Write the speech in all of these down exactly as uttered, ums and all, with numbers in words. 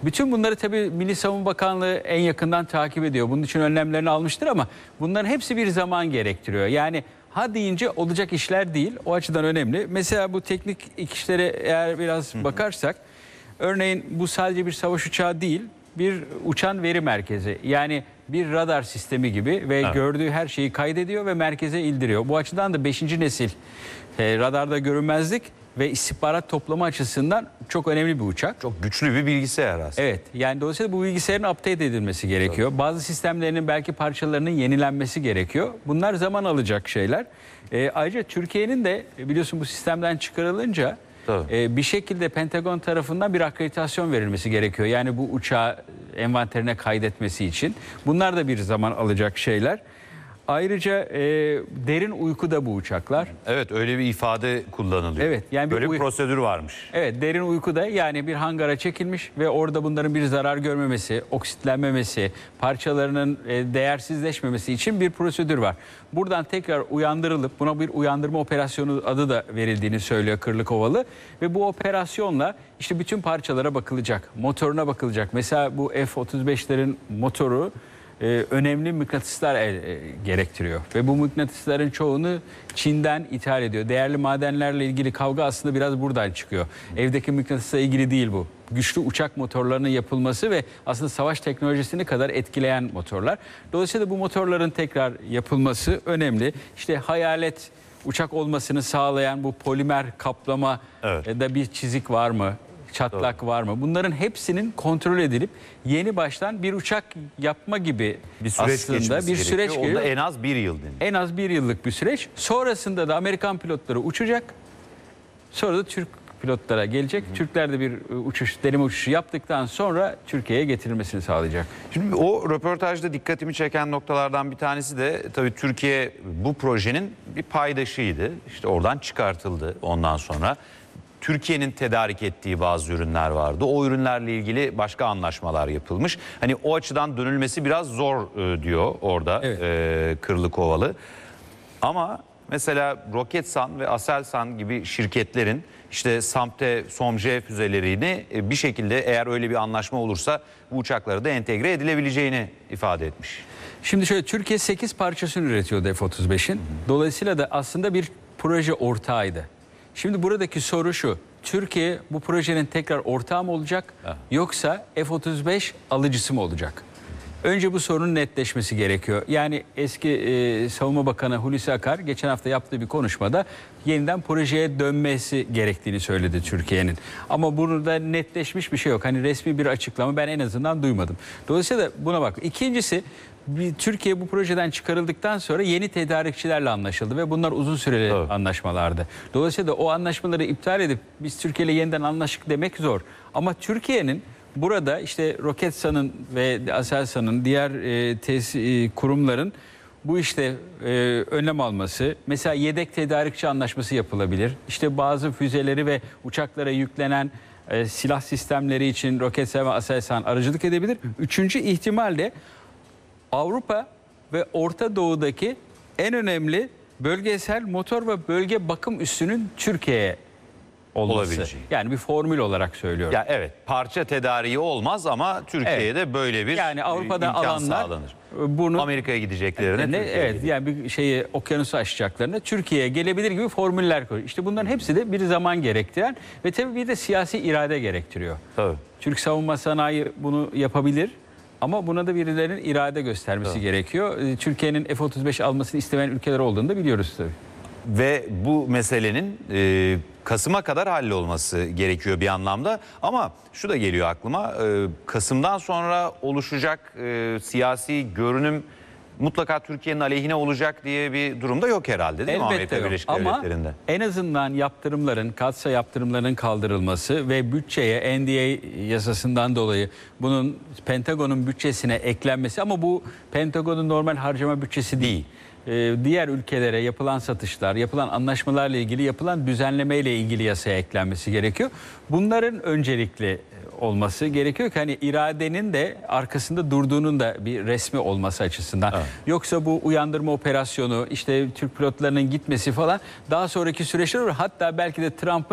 Bütün bunları tabii Milli Savunma Bakanlığı en yakından takip ediyor. Bunun için önlemlerini almıştır ama bunların hepsi bir zaman gerektiriyor. Yani ha deyince olacak işler değil. O açıdan önemli. Mesela bu teknik işlere eğer biraz bakarsak, örneğin bu sadece bir savaş uçağı değil, bir uçan veri merkezi. Yani bir radar sistemi gibi ve evet. gördüğü her şeyi kaydediyor ve merkeze indiriyor. Bu açıdan da beşinci nesil e, radarda görünmezlik ve istihbarat toplama açısından çok önemli bir uçak. Çok güçlü bir bilgisayar aslında. Evet, yani dolayısıyla bu bilgisayarın update edilmesi gerekiyor. Tabii. Bazı sistemlerinin belki parçalarının yenilenmesi gerekiyor. Bunlar zaman alacak şeyler. E, ayrıca Türkiye'nin de biliyorsun bu sistemden çıkarılınca e, bir şekilde Pentagon tarafından bir akreditasyon verilmesi gerekiyor. Yani bu uçağı envanterine kaydetmesi için. Bunlar da bir zaman alacak şeyler. Ayrıca e, derin uykuda bu uçaklar. Evet, öyle bir ifade kullanılıyor. Evet, yani bir böyle bir uy- prosedür varmış. Evet, derin uykuda, yani bir hangara çekilmiş ve orada bunların bir zarar görmemesi, oksitlenmemesi, parçalarının e, değersizleşmemesi için bir prosedür var. Buradan tekrar uyandırılıp buna bir uyandırma operasyonu adı da verildiğini söylüyor Kırlıkovalı ve bu operasyonla işte bütün parçalara bakılacak, motoruna bakılacak. Mesela bu F otuz beşlerin motoru Ee, önemli mıknatıslar e, e, gerektiriyor. Ve bu mıknatısların çoğunu Çin'den ithal ediyor. Değerli madenlerle ilgili kavga aslında biraz buradan çıkıyor. Evdeki mıknatısla ilgili değil bu. Güçlü uçak motorlarının yapılması ve aslında savaş teknolojisini kadar etkileyen motorlar. Dolayısıyla bu motorların tekrar yapılması önemli. İşte hayalet uçak olmasını sağlayan bu polimer kaplama evet. da bir çizik var mı? Çatlak Doğru. var mı? Bunların hepsinin kontrol edilip yeni baştan bir uçak yapma gibi bir süreç aslında bir süreç gerekiyor. Onda en az bir yıl deniyor. En az bir yıllık bir süreç. Sonrasında da Amerikan pilotları uçacak. Sonra da Türk pilotlara gelecek. Hı. Türkler de bir uçuş, deneme uçuşu yaptıktan sonra Türkiye'ye getirilmesini sağlayacak. Şimdi o röportajda dikkatimi çeken noktalardan bir tanesi de tabii Türkiye bu projenin bir paydaşıydı. İşte oradan çıkartıldı ondan sonra. Türkiye'nin tedarik ettiği bazı ürünler vardı. O ürünlerle ilgili başka anlaşmalar yapılmış. Hani o açıdan dönülmesi biraz zor e, diyor orada evet. e, Kırlıkovalı. Ama mesela Roketsan ve Aselsan gibi şirketlerin işte SAMP-T, SOMJE füzelerini e, bir şekilde eğer öyle bir anlaşma olursa bu uçaklara da entegre edilebileceğini ifade etmiş. Şimdi şöyle, Türkiye sekiz parçasını üretiyordu F otuz beşin. Dolayısıyla da aslında bir proje ortağıydı. Şimdi buradaki soru şu: Türkiye bu projenin tekrar ortağı mı olacak ha. yoksa F otuz beş alıcısı mı olacak? Önce bu sorunun netleşmesi gerekiyor. Yani eski e, Savunma Bakanı Hulusi Akar geçen hafta yaptığı bir konuşmada yeniden projeye dönmesi gerektiğini söyledi Türkiye'nin. Ama burada netleşmiş bir şey yok. Hani resmi bir açıklama ben en azından duymadım. Dolayısıyla buna bak. İkincisi, bir, Türkiye bu projeden çıkarıldıktan sonra yeni tedarikçilerle anlaşıldı ve bunlar uzun süreli evet. anlaşmalardı. Dolayısıyla o anlaşmaları iptal edip biz Türkiye ile yeniden anlaştık demek zor. Ama Türkiye'nin burada işte Roketsan'ın ve Aselsan'ın diğer e, tes, e, kurumların bu işte e, önlem alması, mesela yedek tedarikçi anlaşması yapılabilir. İşte bazı füzeleri ve uçaklara yüklenen e, silah sistemleri için Roketsan ve Aselsan aracılık edebilir. Üçüncü ihtimal de Avrupa ve Orta Doğu'daki en önemli bölgesel motor ve bölge bakım üssünün Türkiye'ye olması. Yani bir formül olarak söylüyorum. Ya evet, parça tedariği olmaz ama Türkiye'de evet. böyle bir yani Avrupa'da imkan alanlar sağlanır. Bunu Amerika'ya gideceklerine. Ne, evet, yani bir şeyi okyanusu aşacaklarına Türkiye'ye gelebilir gibi formüller koyuyor. İşte bunların hepsi de bir zaman gerektiren ve tabii bir de siyasi irade gerektiriyor. Tabii. Türk savunma sanayi bunu yapabilir. Ama buna da birilerinin irade göstermesi evet. gerekiyor. Türkiye'nin F otuz beş almasını istemeyen ülkeler olduğunu da biliyoruz tabii. Ve bu meselenin e, Kasım'a kadar hallolması gerekiyor bir anlamda. Ama şu da geliyor aklıma. E, Kasım'dan sonra oluşacak e, siyasi görünüm mutlaka Türkiye'nin aleyhine olacak diye bir durumda yok herhalde, değil mi Amerika Birleşik Devletleri'nde? Ama en azından yaptırımların, katsa yaptırımlarının kaldırılması ve bütçeye N D A yasasından dolayı bunun Pentagon'un bütçesine eklenmesi, ama bu Pentagon'un normal harcama bütçesi değil. Ee, diğer ülkelere yapılan satışlar, yapılan anlaşmalarla ilgili yapılan düzenlemeyle ilgili yasaya eklenmesi gerekiyor. Bunların öncelikli olması gerekiyor ki hani iradenin de arkasında durduğunun da bir resmi olması açısından. Evet. Yoksa bu uyandırma operasyonu, işte Türk pilotlarının gitmesi falan daha sonraki süreçler olur. Hatta belki de Trump'ın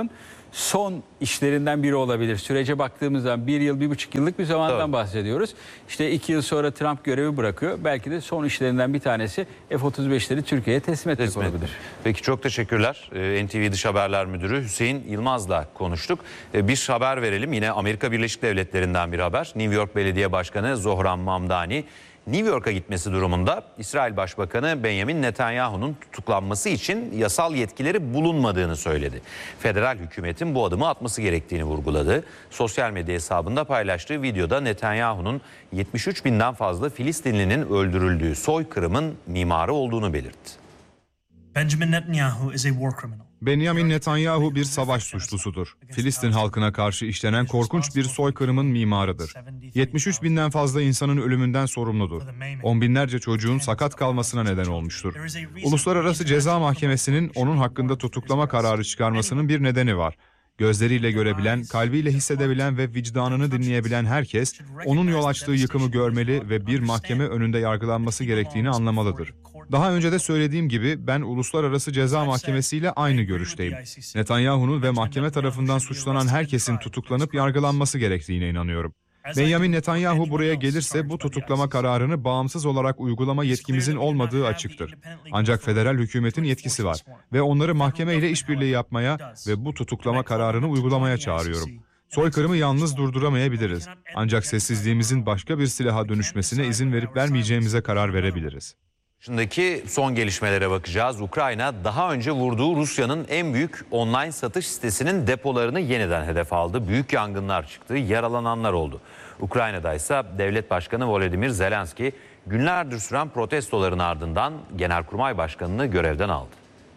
son işlerinden biri olabilir. Sürece baktığımız zaman bir yıl, bir buçuk yıllık bir zamandan Tabii. bahsediyoruz. İşte iki yıl sonra Trump görevi bırakıyor. Belki de son işlerinden bir tanesi F otuz beşleri Türkiye'ye teslim etmek Teslim olabilir. Peki çok teşekkürler. Ee, N T V Dış Haberler Müdürü Hüseyin Yılmaz'la konuştuk. Ee, bir haber verelim. Yine Amerika Birleşik Devletleri'nden bir haber. New York Belediye Başkanı Zohran Mamdani New York'a gitmesi durumunda İsrail Başbakanı Benjamin Netanyahu'nun tutuklanması için yasal yetkileri bulunmadığını söyledi. Federal hükümetin bu adımı atması gerektiğini vurguladı. Sosyal medya hesabında paylaştığı videoda Netanyahu'nun yetmiş üç binden fazla Filistinlinin öldürüldüğü soykırımın mimarı olduğunu belirtti. Benjamin Netanyahu is a war criminal. Benjamin Netanyahu bir savaş suçlusudur. Filistin halkına karşı işlenen korkunç bir soykırımın mimarıdır. yetmiş üç binden fazla insanın ölümünden sorumludur. On binlerce çocuğun sakat kalmasına neden olmuştur. Uluslararası Ceza Mahkemesi'nin onun hakkında tutuklama kararı çıkarmasının bir nedeni var. Gözleriyle görebilen, kalbiyle hissedebilen ve vicdanını dinleyebilen herkes, onun yol açtığı yıkımı görmeli ve bir mahkeme önünde yargılanması gerektiğini anlamalıdır. Daha önce de söylediğim gibi ben Uluslararası Ceza Mahkemesi ile aynı görüşteyim. Netanyahu'nun ve mahkeme tarafından suçlanan herkesin tutuklanıp yargılanması gerektiğine inanıyorum. Benjamin Netanyahu buraya gelirse bu tutuklama kararını bağımsız olarak uygulama yetkimizin olmadığı açıktır. Ancak federal hükümetin yetkisi var ve onları mahkeme ile işbirliği yapmaya ve bu tutuklama kararını uygulamaya çağırıyorum. Soykırımı yalnız durduramayabiliriz. Ancak sessizliğimizin başka bir silaha dönüşmesine izin verip vermeyeceğimize karar verebiliriz. Şimdiki son gelişmelere bakacağız. Ukrayna daha önce vurduğu Rusya'nın en büyük online satış sitesinin depolarını yeniden hedef aldı. Büyük yangınlar çıktı, yaralananlar oldu. Ukrayna'da ise Devlet Başkanı Volodymyr Zelenski günlerdir süren protestoların ardından Genelkurmay Başkanı'nı görevden aldı.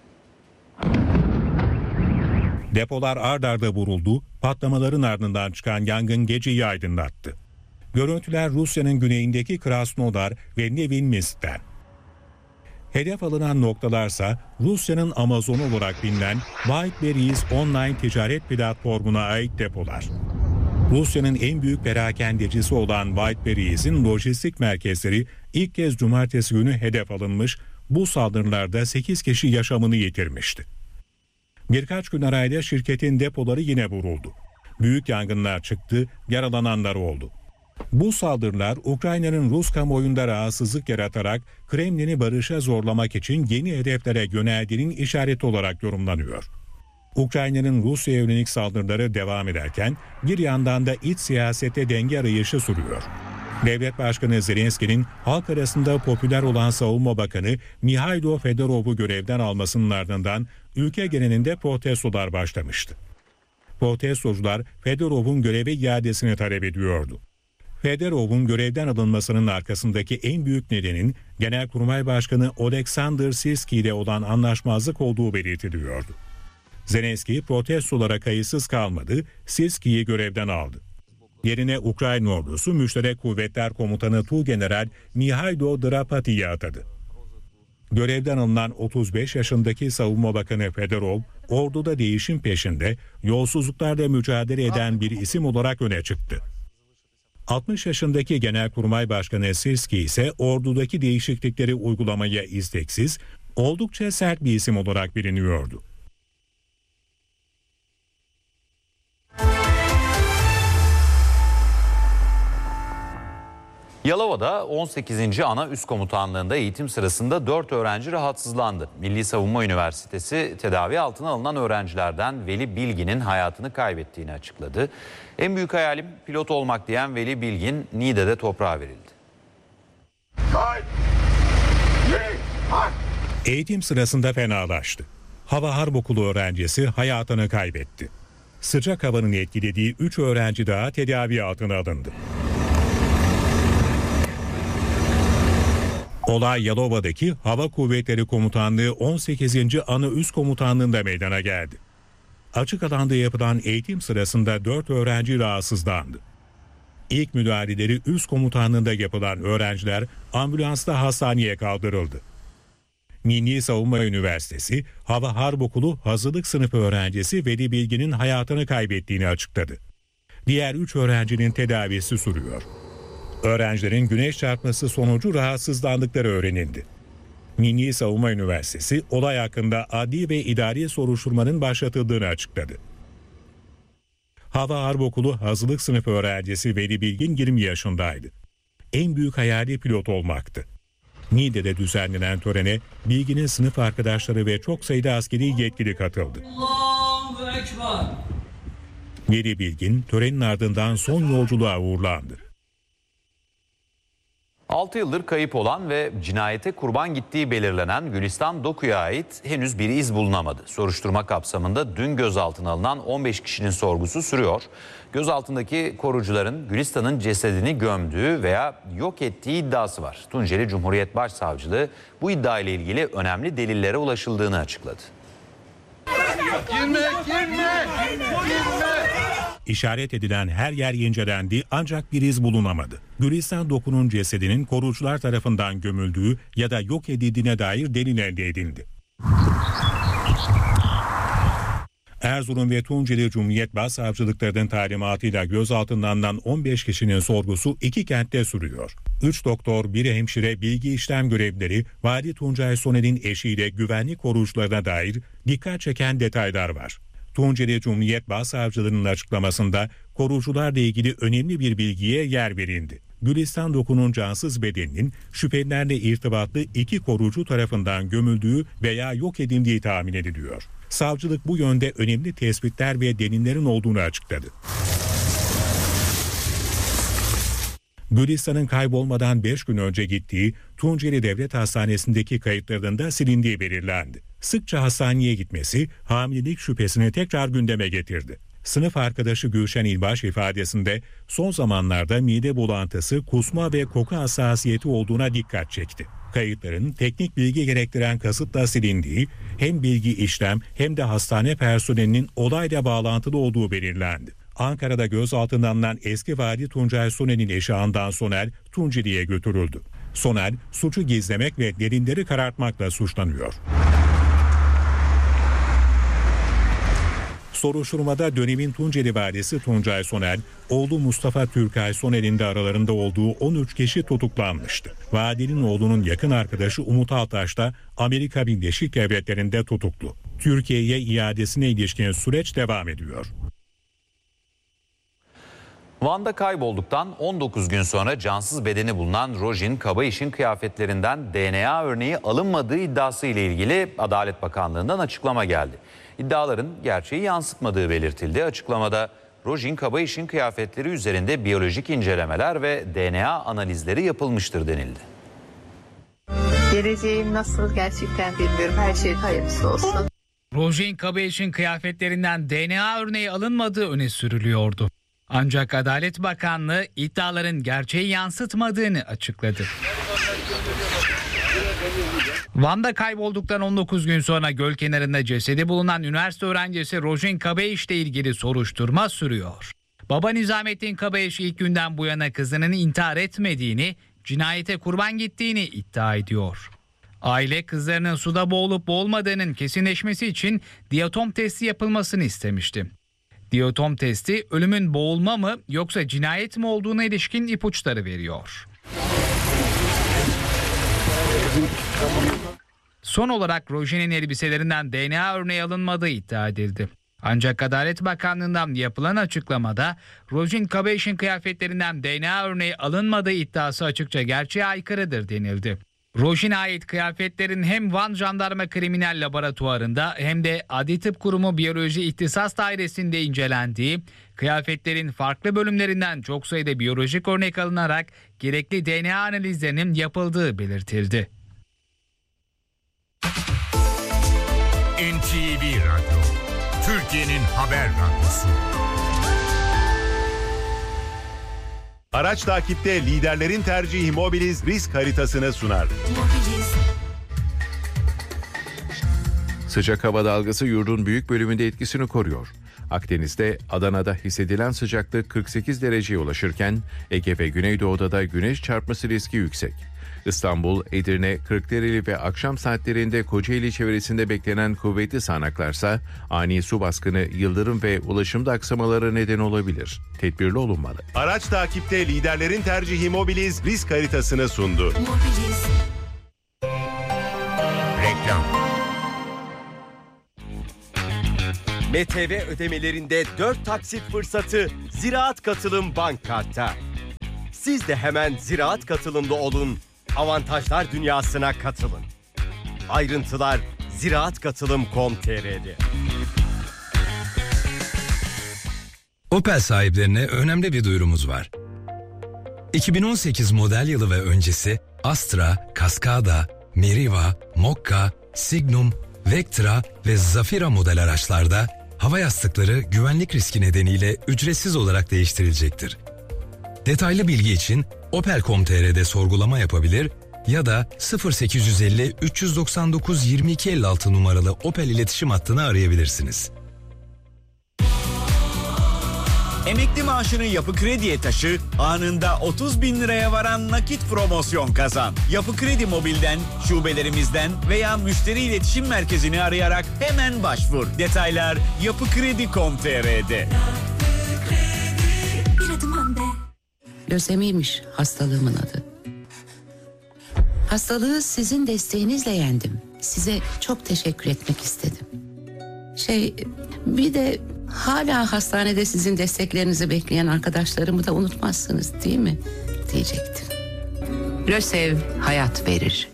Depolar ard arda vuruldu, patlamaların ardından çıkan yangın geceyi aydınlattı. Görüntüler Rusya'nın güneyindeki Krasnodar ve Nevinnytsk'ten. Hedef alınan noktalarsa Rusya'nın Amazon olarak bilinen Wildberries online ticaret platformuna ait depolar. Rusya'nın en büyük perakendecisi olan Wildberries'in lojistik merkezleri ilk kez cumartesi günü hedef alınmış, bu saldırılarda sekiz kişi yaşamını yitirmişti. Birkaç gün arayla şirketin depoları yine vuruldu. Büyük yangınlar çıktı, yaralananlar oldu. Bu saldırılar Ukrayna'nın Rus kamuoyunda rahatsızlık yaratarak Kremlin'i barışa zorlamak için yeni hedeflere yöneldiğinin işareti olarak yorumlanıyor. Ukrayna'nın Rusya'ya yönelik saldırıları devam ederken bir yandan da iç siyasette denge arayışı sürüyor. Devlet Başkanı Zelenski'nin halk arasında popüler olan Savunma Bakanı Mihailo Fedorov'u görevden almasının ardından ülke genelinde protestolar başlamıştı. Protestocular Fedorov'un göreve iadesini talep ediyordu. Fedorov'un görevden alınmasının arkasındaki en büyük nedenin Genelkurmay Başkanı Oleksandr Sirski ile olan anlaşmazlık olduğu belirtiliyordu. Zelenski protestolara kayıtsız kalmadı, Sirski'yi görevden aldı. Yerine Ukrayna ordusu Müşterek Kuvvetler Komutanı Tuğgeneral Mihailo Drapati'yi atadı. Görevden alınan otuz beş yaşındaki Savunma Bakanı Fedorov, orduda değişim peşinde yolsuzluklarla mücadele eden bir isim olarak öne çıktı. altmış yaşındaki Genelkurmay Başkanı Sirski ise ordudaki değişiklikleri uygulamaya isteksiz, oldukça sert bir isim olarak biliniyordu. Yalova'da on sekizinci Ana Üst Komutanlığı'nda eğitim sırasında dört öğrenci rahatsızlandı. Milli Savunma Üniversitesi tedavi altına alınan öğrencilerden Veli Bilgin'in hayatını kaybettiğini açıkladı. En büyük hayalim pilot olmak diyen Veli Bilgin Niğde'de toprağa verildi. Eğitim sırasında fenalaştı. Hava Harp Okulu öğrencisi hayatını kaybetti. Sıcak havanın etkilediği üç öğrenci daha tedavi altına alındı. Olay Yalova'daki Hava Kuvvetleri Komutanlığı on sekizinci Ana Üst Komutanlığı'nda meydana geldi. Açık alanda yapılan eğitim sırasında dört öğrenci rahatsızlandı. İlk müdahaleleri üst komutanlığında yapılan öğrenciler ambulansla hastaneye kaldırıldı. Milli Savunma Üniversitesi Hava Harp Okulu hazırlık sınıfı öğrencisi Veli Bilgin'in hayatını kaybettiğini açıkladı. Diğer üç öğrencinin tedavisi sürüyor. Öğrencilerin güneş çarpması sonucu rahatsızlandıkları öğrenildi. Milli Savunma Üniversitesi olay hakkında adli ve idari soruşturmanın başlatıldığını açıkladı. Hava Harp Okulu hazırlık sınıfı öğrencisi Veli Bilgin yirmi yaşındaydı. En büyük hayali pilot olmaktı. Niğde'de düzenlenen törene Bilgin'in sınıf arkadaşları ve çok sayıda askeri yetkili katıldı. Allahu Ekber. Veli Bilgin törenin ardından son yolculuğa uğurlandı. altı yıldır kayıp olan ve cinayete kurban gittiği belirlenen Gülistan Doku'ya ait henüz bir iz bulunamadı. Soruşturma kapsamında dün gözaltına alınan on beş kişinin sorgusu sürüyor. Gözaltındaki korucuların Gülistan'ın cesedini gömdüğü veya yok ettiği iddiası var. Tunceli Cumhuriyet Başsavcılığı bu iddia ile ilgili önemli delillere ulaşıldığını açıkladı. Girme, girme, girme. İşaret edilen her yer incelendi ancak bir iz bulunamadı. Gülistan Doku'nun cesedinin korucular tarafından gömüldüğü ya da yok edildiğine dair delil elde edildi. Erzurum ve Tunceli Cumhuriyet Başsavcılıklarının talimatıyla gözaltından alınan on beş kişinin sorgusu iki kentte sürüyor. üç doktor, bir hemşire, bilgi işlem görevlileri, Vali Tuncay Soner'in eşiyle güvenlik korucularına dair dikkat çeken detaylar var. Tunceli Cumhuriyet Başsavcılığı'nın açıklamasında korucularla ilgili önemli bir bilgiye yer verildi. Gülistan Doku'nun cansız bedeninin şüphelilerle irtibatlı iki korucu tarafından gömüldüğü veya yok edildiği tahmin ediliyor. Savcılık bu yönde önemli tespitler ve delillerin olduğunu açıkladı. Gülistan'ın kaybolmadan beş gün önce gittiği Tunceli Devlet Hastanesi'ndeki kayıtlarının da silindiği belirlendi. Sıkça hastaneye gitmesi hamilelik şüphesini tekrar gündeme getirdi. Sınıf arkadaşı Gülşen İlbaş ifadesinde son zamanlarda mide bulantısı, kusma ve koku hassasiyeti olduğuna dikkat çekti. Kayıtların teknik bilgi gerektiren kasıtla silindiği, hem bilgi işlem hem de hastane personelinin olayla bağlantılı olduğu belirlendi. Ankara'da gözaltına alınan eski vali Tuncay Soner'in eşi Handan Soner Tunceli'ye götürüldü. Soner suçu gizlemek ve delilleri karartmakla suçlanıyor. Soruşturmada dönemin Tunceli valisi Tuncay Soner, oğlu Mustafa Türkay Soner'in de aralarında olduğu on üç kişi tutuklanmıştı. Valinin oğlunun yakın arkadaşı Umut Altaş da Amerika Birleşik Devletleri'nde tutuklu. Türkiye'ye iadesine ilişkin süreç devam ediyor. Van'da kaybolduktan on dokuz gün sonra cansız bedeni bulunan Rojin Kabayiş'in kıyafetlerinden D N A örneği alınmadığı iddiası ile ilgili Adalet Bakanlığı'ndan açıklama geldi. İddiaların gerçeği yansıtmadığı belirtildi. Açıklamada Rojin Kabayiş'in kıyafetleri üzerinde biyolojik incelemeler ve D N A analizleri yapılmıştır denildi. Geleceğim nasıl gerçekten bilmiyorum. Her şey hayırlısı olsun. Rojin Kabayiş'in kıyafetlerinden D N A örneği alınmadığı öne sürülüyordu. Ancak Adalet Bakanlığı iddiaların gerçeği yansıtmadığını açıkladı. Van'da kaybolduktan on dokuz gün sonra göl kenarında cesedi bulunan üniversite öğrencisi Rojin Kabayiş ile ilgili soruşturma sürüyor. Baba Nizamettin Kabayiş ilk günden bu yana kızının intihar etmediğini, cinayete kurban gittiğini iddia ediyor. Aile kızlarının suda boğulup boğulmadığının kesinleşmesi için diatom testi yapılmasını istemişti. Diatom testi ölümün boğulma mı yoksa cinayet mi olduğuna ilişkin ipuçları veriyor. Son olarak Rojin'in elbiselerinden D N A örneği alınmadığı iddia edildi. Ancak Adalet Bakanlığı'ndan yapılan açıklamada Rojin Kabayiş'in kıyafetlerinden D N A örneği alınmadığı iddiası açıkça gerçeğe aykırıdır denildi. Rojin'e ait kıyafetlerin hem Van Jandarma Kriminal Laboratuvarı'nda hem de Adli Tıp Kurumu Biyoloji İhtisas Dairesi'nde incelendiği, kıyafetlerin farklı bölümlerinden çok sayıda biyolojik örnek alınarak gerekli D N A analizlerinin yapıldığı belirtildi. N T V Radyo, Türkiye'nin haber radyosu. Araç takipte liderlerin tercihi Mobiliz risk haritasını sunar. Sıcak hava dalgası yurdun büyük bölümünde etkisini koruyor. Akdeniz'de, Adana'da hissedilen sıcaklık kırk sekiz dereceye ulaşırken Ege ve Güneydoğu'da da güneş çarpması riski yüksek. İstanbul, Edirne, Kırklareli ve akşam saatlerinde Kocaeli çevresinde beklenen kuvvetli sağanaklarsa ani su baskını, yıldırım ve ulaşımda aksamalara neden olabilir. Tedbirli olunmalı. Araç takipte liderlerin tercihi Mobiliz risk haritasını sundu. Mobiliz. Reklam. M T V ödemelerinde dört taksit fırsatı Ziraat Katılım Bank Kart'ta. Siz de hemen Ziraat Katılım'da olun, avantajlar dünyasına katılın. Ayrıntılar ziraat katılım nokta com nokta t r'de. Opel sahiplerine önemli bir duyurumuz var. iki bin on sekiz model yılı ve öncesi Astra, Cascada, Meriva, Mokka, Signum, Vectra ve Zafira model araçlarda hava yastıkları güvenlik riski nedeniyle ücretsiz olarak değiştirilecektir. Detaylı bilgi için opel nokta com nokta t r'de sorgulama yapabilir ya da sıfır sekiz yüz elli üç yüz doksan dokuz yirmi iki elli altı numaralı Opel iletişim hattını arayabilirsiniz. Emekli maaşını Yapı Kredi'ye taşı, anında otuz bin liraya varan nakit promosyon kazan. Yapı Kredi Mobil'den, şubelerimizden veya müşteri iletişim merkezini arayarak hemen başvur. Detaylar yapı kredi nokta com nokta t r'de. Bir adım önde. Lösemiymiş hastalığımın adı. Hastalığı sizin desteğinizle yendim. Size çok teşekkür etmek istedim. Şey, bir de hala hastanede sizin desteklerinizi bekleyen arkadaşlarımı da unutmazsınız değil mi? Diyecektim. Lösev hayat verir.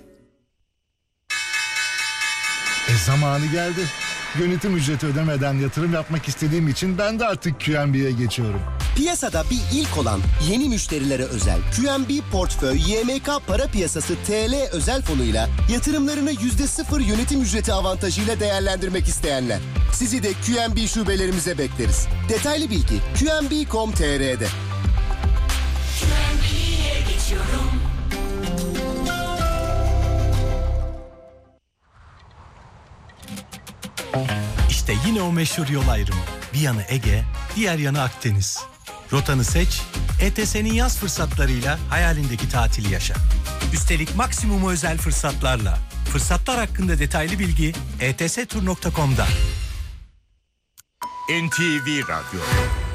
E zamanı geldi. Yönetim ücreti ödemeden yatırım yapmak istediğim için ben de artık Q N B'ye geçiyorum. Piyasada bir ilk olan yeni müşterilere özel Q N B Portföy Y M K Para Piyasası T L özel fonuyla yatırımlarını yüzde sıfır yönetim ücreti avantajıyla değerlendirmek isteyenler. Sizi de Q N B şubelerimize bekleriz. Detaylı bilgi Q N B nokta com nokta t r'de. Q N B'ye geçiyorum. İşte yine o meşhur yol ayrımı. Bir yanı Ege, diğer yanı Akdeniz. Rotanı seç, E T S'nin yaz fırsatlarıyla hayalindeki tatili yaşa. Üstelik maksimum özel fırsatlarla. Fırsatlar hakkında detaylı bilgi e t s tur nokta com'da. N T V Radyo